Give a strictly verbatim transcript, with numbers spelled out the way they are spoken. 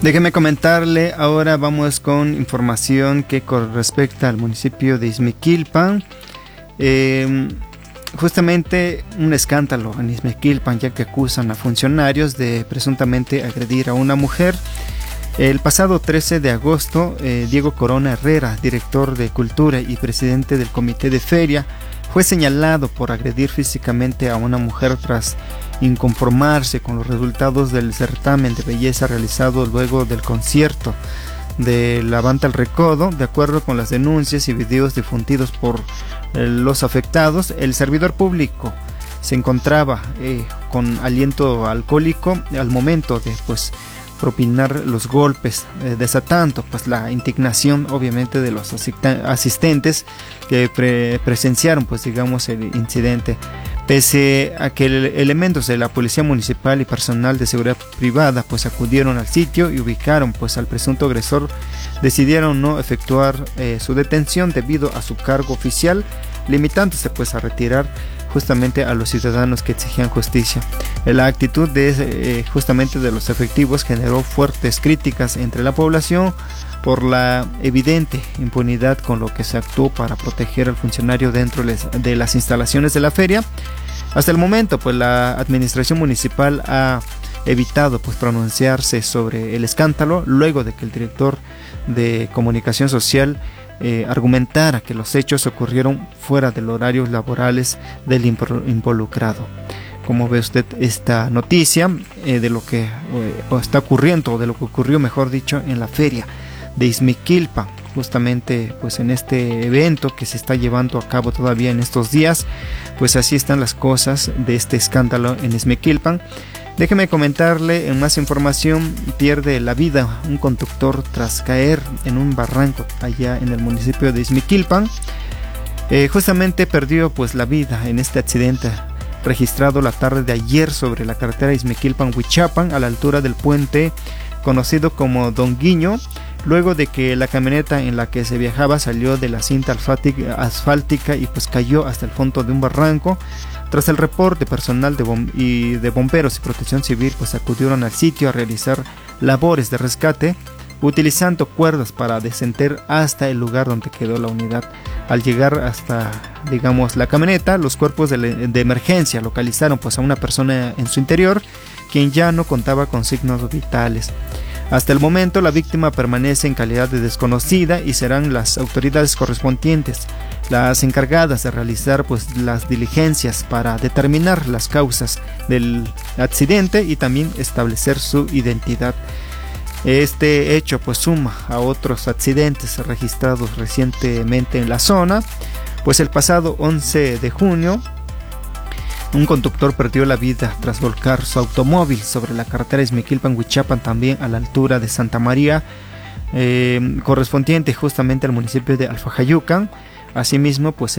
Déjeme comentarle, ahora vamos con información que con respecto al municipio de Izmiquilpan. Eh, justamente un escándalo en Izmiquilpan, ya que acusan a funcionarios de presuntamente agredir a una mujer. El pasado trece de agosto, eh, Diego Corona Herrera, director de Cultura y presidente del Comité de Feria, fue señalado por agredir físicamente a una mujer tras inconformarse con los resultados del certamen de belleza realizado luego del concierto de la banda El Recodo. De acuerdo con las denuncias y videos difundidos por eh, los afectados, el servidor público se encontraba eh, con aliento alcohólico al momento de pues propinar los golpes, eh, desatando pues la indignación obviamente de los asistentes que pre presenciaron pues digamos el incidente. Pese a que el, elementos de la policía municipal y personal de seguridad privada pues acudieron al sitio y ubicaron pues al presunto agresor, decidieron no efectuar eh, su detención debido a su cargo oficial, limitándose pues a retirar justamente a los ciudadanos que exigían justicia. La actitud de eh, justamente de los efectivos generó fuertes críticas entre la población por la evidente impunidad con lo que se actuó para proteger al funcionario dentro de las instalaciones de la feria. Hasta el momento, pues la administración municipal ha evitado pues pronunciarse sobre el escándalo luego de que el director de comunicación social Eh, argumentara que los hechos ocurrieron fuera de los horarios laborales del involucrado. Como ve usted esta noticia eh, de lo que eh, está ocurriendo, de lo que ocurrió, mejor dicho, en la feria de Izmiquilpan, justamente pues en este evento que se está llevando a cabo todavía en estos días, pues así están las cosas de este escándalo en Izmiquilpan. Déjeme comentarle, en más información, pierde la vida un conductor tras caer en un barranco allá en el municipio de Izmiquilpan. Eh, justamente perdió pues la vida en este accidente registrado la tarde de ayer sobre la carretera Izmiquilpan-Huichapan a la altura del puente conocido como Don Guiño, luego de que la camioneta en la que se viajaba salió de la cinta asfáltica y pues cayó hasta el fondo de un barranco. Tras el reporte, personal de, bom y de bomberos y protección civil pues acudieron al sitio a realizar labores de rescate, utilizando cuerdas para descender hasta el lugar donde quedó la unidad. Al llegar hasta, digamos, la camioneta, los cuerpos de, de emergencia localizaron pues a una persona en su interior, quien ya no contaba con signos vitales. Hasta el momento, la víctima permanece en calidad de desconocida y serán las autoridades correspondientes las encargadas de realizar pues las diligencias para determinar las causas del accidente y también establecer su identidad. Este hecho pues suma a otros accidentes registrados recientemente en la zona, pues el pasado once de junio un conductor perdió la vida tras volcar su automóvil sobre la carretera Izmiquilpan-Huichapan, también a la altura de Santa María, eh, correspondiente justamente al municipio de Alfajayucan. Asimismo, pues